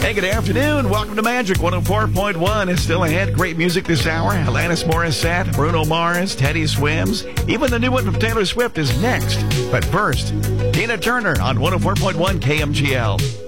Hey, good afternoon. Welcome to Magic 104.1. It's still ahead. Great music this hour. Alanis Morissette, Bruno Mars, Teddy Swims. Even the new one from Taylor Swift is next. But first, Tina Turner on 104.1 KMGL.